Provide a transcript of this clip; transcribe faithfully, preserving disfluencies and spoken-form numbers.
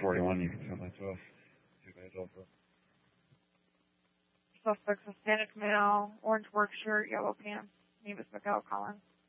forty-one, you can send that to us. Two guys also. Suspects Hispanic male, orange work shirt, yellow pants. Name is Miguel Collins.